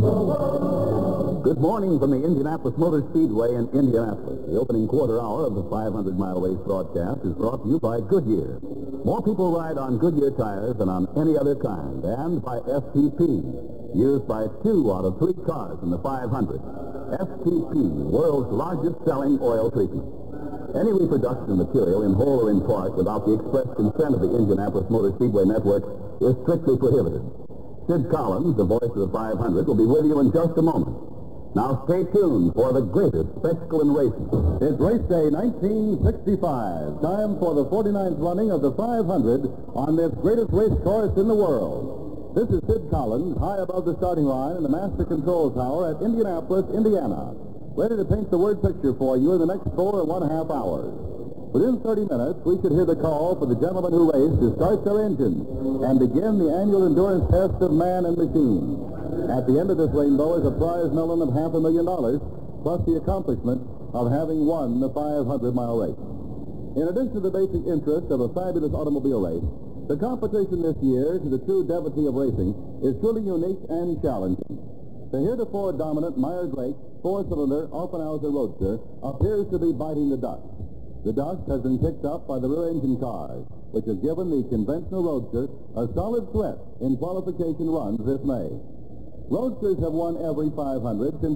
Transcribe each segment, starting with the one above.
Good morning from the Indianapolis Motor Speedway in Indianapolis. The opening quarter hour of the 500-mile race broadcast is brought to you by Goodyear. More people ride on Goodyear tires than on any other kind, and by STP, used by 2 out of 3 cars in the 500. STP, world's largest selling oil treatment. Any reproduction of material in whole or in part without the express consent of the Indianapolis Motor Speedway Network is strictly prohibited. Sid Collins, the voice of the 500, will be with you in just a moment. Now stay tuned for the greatest spectacle in racing. It's race day 1965. Time for the 49th running of the 500 on this greatest race course in the world. This is Sid Collins, high above the starting line in the Master Control Tower at Indianapolis, Indiana, ready to paint the word picture for you in the next 4.5 hours. Within 30 minutes, we should hear the call for the gentlemen who race to start their engines and begin the annual endurance test of man and machine. At the end of this rainbow is a prize melon of $500,000, plus the accomplishment of having won the 500-mile race. In addition to the basic interest of a fabulous automobile race, the competition this year, to the true devotee of racing, is truly unique and challenging. The heretofore dominant Meyer-Drake 4-cylinder Offenhauser Roadster appears to be biting the dust. The dust has been picked up by the rear-engine cars, which have given the conventional Roadster a solid threat in qualification runs this May. Roadsters have won every 500 since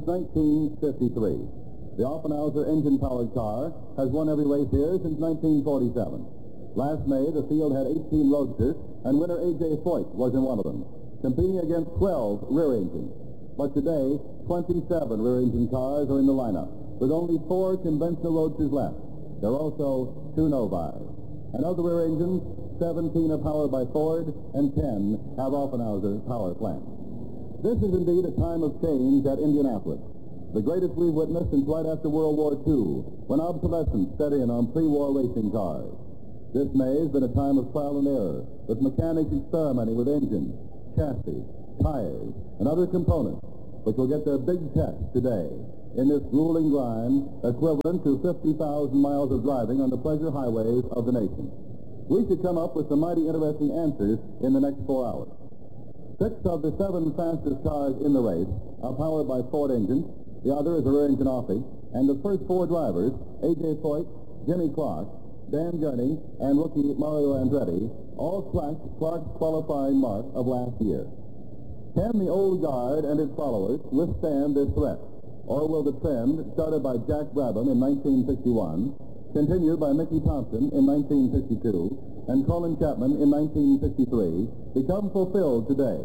1953. The Offenhauser engine-powered car has won every race here since 1947. Last May, the field had 18 Roadsters, and winner A.J. Foyt was in one of them, competing against 12 rear engines. But today, 27 rear-engine cars are in the lineup, with only 4 conventional Roadsters left. There are also 2 Novas. And of the rear engines, 17 are powered by Ford, and 10 have Offenhauser power plants. This is indeed a time of change at Indianapolis, the greatest we've witnessed since right after World War II, when obsolescence set in on pre-war racing cars. This May has been a time of trial and error, with mechanics experimenting with engines, chassis, tires, and other components, which will get their big test today in this grueling grind equivalent to 50,000 miles of driving on the pleasure highways of the nation. We should come up with some mighty interesting answers in the next 4 hours. 6 of the 7 fastest cars in the race are powered by Ford engines. The other is a rear-engine Offie. And the first 4 drivers, A.J. Foyt, Jimmy Clark, Dan Gurney, and rookie Mario Andretti, all cracked Clark's qualifying mark of last year. Can the old guard and its followers withstand this threat? Or will the trend, started by Jack Brabham in 1961, continued by Mickey Thompson in 1962, and Colin Chapman in 1963, become fulfilled today?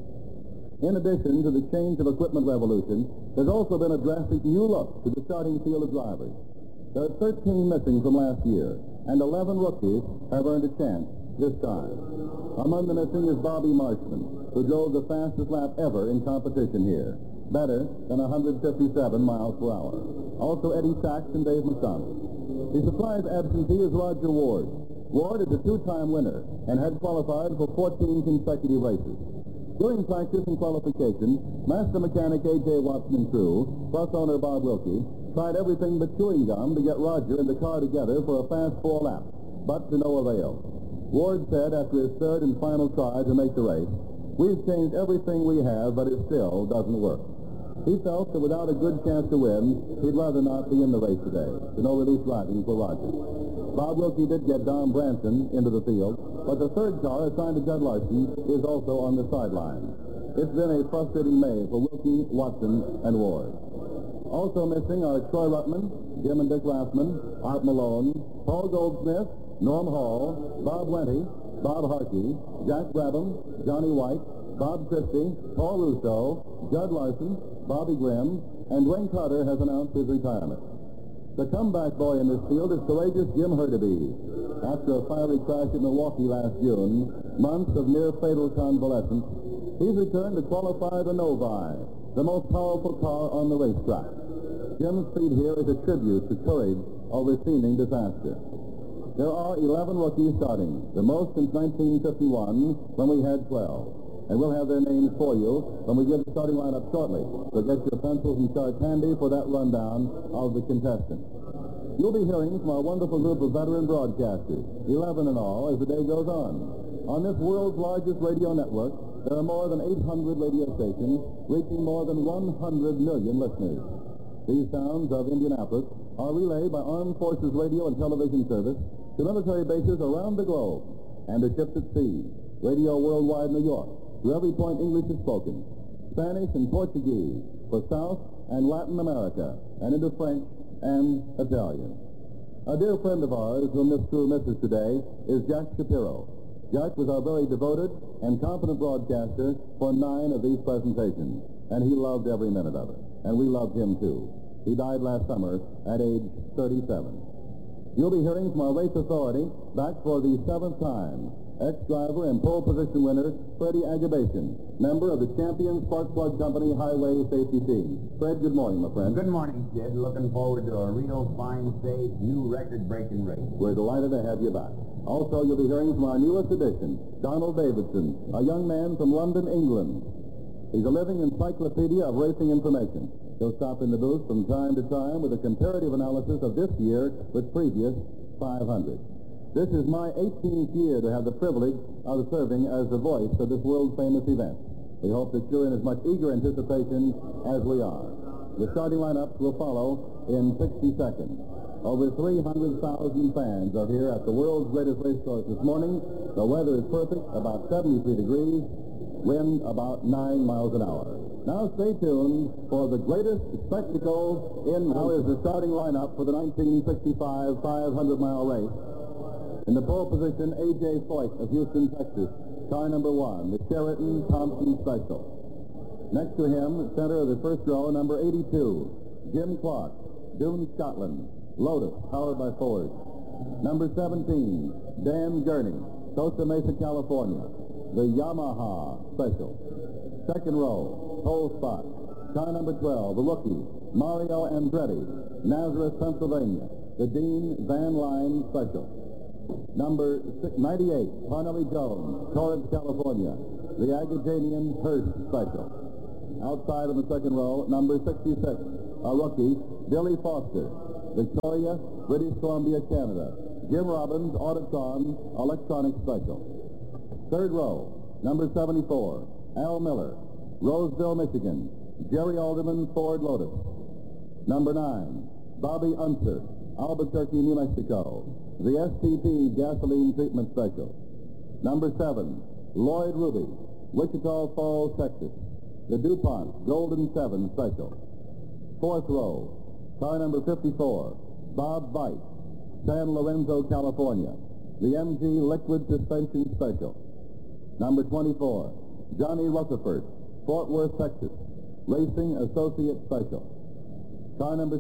In addition to the change of equipment revolution, there's also been a drastic new look to the starting field of drivers. There are 13 missing from last year, and 11 rookies have earned a chance this time. Among the missing is Bobby Marshman, who drove the fastest lap ever in competition here, better than 157 miles per hour. Also Eddie Sachs and Dave McDonough. The surprise absentee is Roger Ward. Ward is a 2-time winner and had qualified for 14 consecutive races. During practice and qualification, master mechanic A.J. Watson and crew, plus owner Bob Wilkie, tried everything but chewing gum to get Roger and the car together for a fast 4 laps, but to no avail. Ward said after his third and final try to make the race, "We've changed everything we have, but it still doesn't work." He felt that without a good chance to win, he'd rather not be in the race today. So no relief riding for Roger. Bob Wilkie did get Don Branson into the field, but the third car assigned to Judd Larson is also on the sideline. It's been a frustrating May for Wilkie, Watson, and Ward. Also missing are Troy Ruttman, Jim and Dick Rathman, Art Malone, Paul Goldsmith, Norm Hall, Bob Wenty, Bob Harkey, Jack Brabham, Johnny White, Bob Christie, Paul Russo, Judd Larson, Bobby Grimm, and Dwayne Carter has announced his retirement. The comeback boy in this field is courageous Jim Hurtubise. After a fiery crash in Milwaukee last June, months of near-fatal convalescence, he's returned to qualify the Novi, the most powerful car on the racetrack. Jim's speed here is a tribute to courage over seeming disaster. There are 11 rookies starting, the most since 1951, when we had 12. And we'll have their names for you when we give the starting lineup shortly. So get your pencils and charts handy for that rundown of the contestants. You'll be hearing from our wonderful group of veteran broadcasters, 11 in all, as the day goes on. On this world's largest radio network, There are more than 800 radio stations reaching more than 100 million listeners. These sounds of Indianapolis are relayed by Armed Forces Radio and Television Service to military bases around the globe and to ships at sea. Radio Worldwide New York, to every point English is spoken. Spanish and Portuguese for South and Latin America, and into French and Italian. A dear friend of ours whom this crew misses today is Jack Shapiro. Jack was our very devoted and competent broadcaster for 9 of these presentations, and he loved every minute of it. And we loved him, too. He died last summer at age 37. You'll be hearing from our race authority, back for the 7th time, ex-driver and pole position winner Freddie Agabation, member of the Champion Spark Plug Company Highway Safety Team. Fred, good morning, my friend. Good morning, Sid. Looking forward to a real fine, safe, new record-breaking race. We're delighted to have you back. Also, you'll be hearing from our newest addition, Donald Davidson, a young man from London, England. He's a living encyclopedia of racing information. He'll stop in the booth from time to time with a comparative analysis of this year with previous 500. This is my 18th year to have the privilege of serving as the voice of this world-famous event. We hope that you're in as much eager anticipation as we are. The starting lineups will follow in 60 seconds. Over 300,000 fans are here at the world's greatest race course this morning. The weather is perfect, about 73 degrees, wind about 9 miles an hour. Now stay tuned for the greatest spectacle in... Now is the starting lineup for the 1965 500-mile race. In the pole position, A.J. Foyt of Houston, Texas, car number 1, the Sheraton Thompson Special. Next to him, center of the first row, number 82, Jim Clark, Doon, Scotland, Lotus, powered by Ford. Number 17, Dan Gurney, Costa Mesa, California, the Yamaha Special. Second row, pole spot, car number 12, the rookie, Mario Andretti, Nazareth, Pennsylvania, the Dean Van Line Special. Number 98, Parnelli Jones, Torrance, California, the Agajanian Hearst Special. Outside on the second row, number 66, a rookie, Billy Foster, Victoria, British Columbia, Canada, Jim Robbins, Autotron, Electronic Special. Third row, number 74, Al Miller, Roseville, Michigan, Jerry Alderman, Ford Lotus. Number 9, Bobby Unser, Albuquerque, New Mexico, the STP Gasoline Treatment Special. Number 7, Lloyd Ruby, Wichita Falls, Texas, the DuPont Golden 7 Special. Fourth row, car number 54, Bob Veit, San Lorenzo, California, the MG Liquid Suspension Special. Number 24, Johnny Rutherford, Fort Worth, Texas, Racing Associate Special. Car number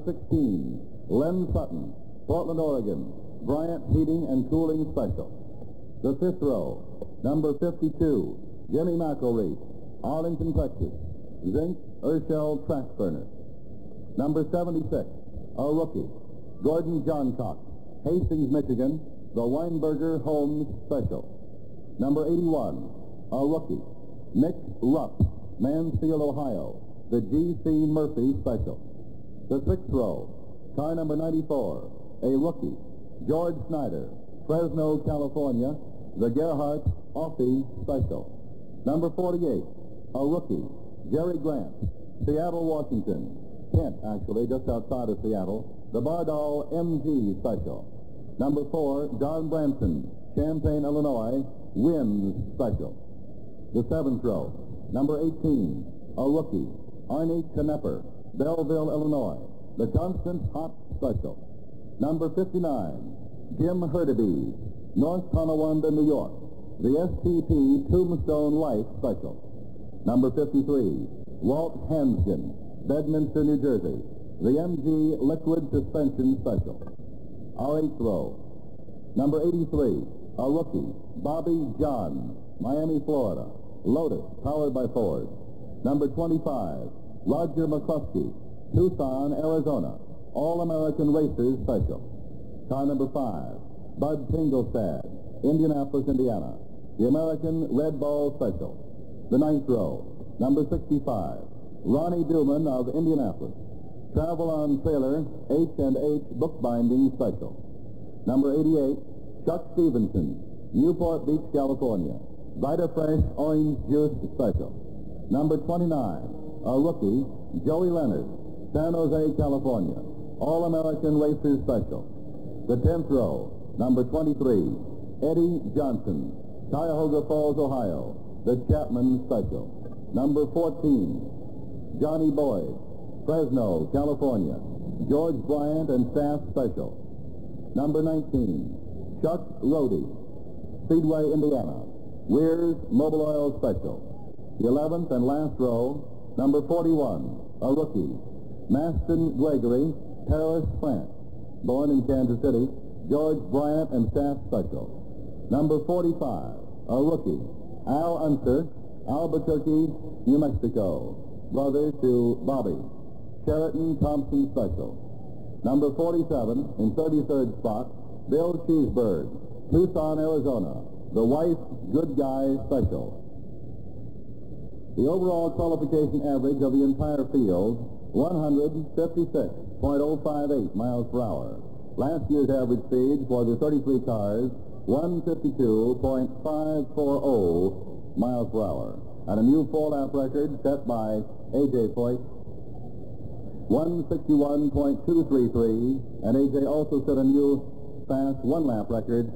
16, Len Sutton, Portland, Oregon, Bryant Heating and Cooling Special. The fifth row, number 52, Jimmy McElreath, Arlington, Texas, Zinc Urshel Track Burner. Number 76, a rookie, Gordon Johncock, Hastings, Michigan, the Weinberger Holmes Special. Number 81, a rookie, Nick Rupp, Mansfield, Ohio, the G.C. Murphy Special. The sixth row, car number 94, a rookie, George Snyder, Fresno, California, the Gerhardt Offie Special. Number 48, a rookie, Jerry Grant, Seattle, Washington, Kent, actually, just outside of Seattle, the Bardol MG Special. Number 4, Don Branson, Champaign, Illinois, Winds Special. The seventh row, number 18, a rookie, Arnie Knepper, Belleville, Illinois, the Constant Hot Special. Number 59, Jim Hurtubise, North Tonawanda, New York, the STP Tombstone Life Special. Number 53, Walt Hansgen, Bedminster, New Jersey, the MG Liquid Suspension Special. Our eighth row, number 83, a rookie, Bobby John, Miami, Florida, Lotus, powered by Ford. Number 25, Roger McCluskey, Tucson, Arizona, All-American Racers Special. Car number 5, Bud Tingelstad, Indianapolis, Indiana, the American Red Ball Special. The ninth row, number 65, Ronnie Duman of Indianapolis, Travel on Trailer H&H Bookbinding Special. Number 88, Chuck Stevenson, Newport Beach, California, Vita Fresh Orange Juice Special. Number 29, a rookie, Joey Leonard, San Jose, California. All-American Racer Special. The 10th row, number 23, Eddie Johnson, Cuyahoga Falls, Ohio. The Chapman Special. Number 14, Johnny Boyd, Fresno, California. George Bryant and Staff Special. Number 19, Chuck Rohde, Speedway, Indiana. Weir's Mobile Oil Special. The 11th and last row, number 41, a rookie, Maston Gregory, Paris, France. Born in Kansas City, George Bryant and Staff Special. Number 45, a rookie, Al Unser, Albuquerque, New Mexico. Brother to Bobby, Sheraton Thompson Special. Number 47, in 33rd spot, Bill Cheeseburg, Tucson, Arizona. The Wife Good Guy Special. The overall qualification average of the entire field, 156.058 miles per hour. Last year's average speed for the 33 cars, 152.540 miles per hour. And a new four-lap record set by A.J. Foyt, 161.233, and A.J. also set a new fast one-lap record,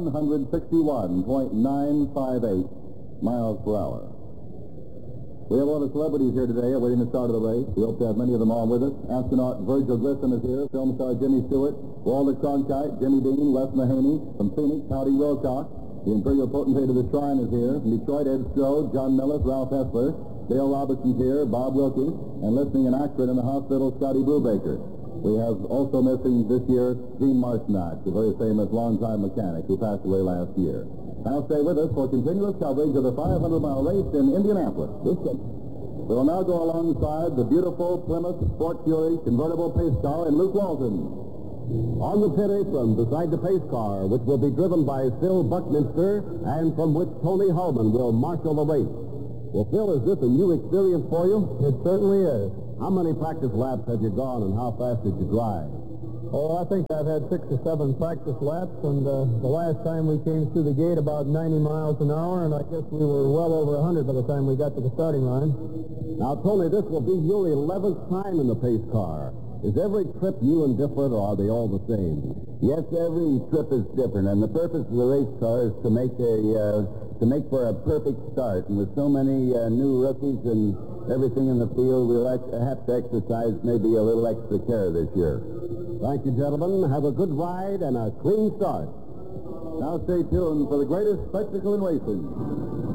161.958 miles per hour. We have a lot of celebrities here today awaiting the start of the race. We hope to have many of them on with us. Astronaut Virgil Grissom is here, film star Jimmy Stewart, Walter Cronkite, Jimmy Dean, Wes Mahaney, from Phoenix, Howdy Wilcox. The Imperial Potentate of the Shrine is here. From Detroit, Ed Strode, John Millis, Ralph Hessler, Dale Robertson's here, Bob Wilkie, and listening in Akron in the hospital, Scotty Brubaker. We have also missing this year Gene Marcinak, the very famous longtime mechanic who passed away last year. Now stay with us for continuous coverage of the 500-mile race in Indianapolis. We will now go alongside the beautiful Plymouth Sport Fury convertible pace car and Luke Walton. On the pit apron beside the pace car, which will be driven by Phil Buckminster and from which Tony Hullman will marshal the race. Well, Phil, is this a new experience for you? It certainly is. How many practice laps have you gone and how fast did you drive? Oh, I think I've had 6 or 7 practice laps, and the last time we came through the gate about 90 miles an hour, and I guess we were well over 100 by the time we got to the starting line. Now, Tony, this will be your 11th time in the pace car. Is every trip new and different, or are they all the same? Yes, every trip is different, and the purpose of the race car is to make for a perfect start. And with so many new rookies and everything in the field, we'll have to exercise maybe a little extra care this year. Thank you, gentlemen. Have a good ride and a clean start. Now stay tuned for the greatest spectacle in racing.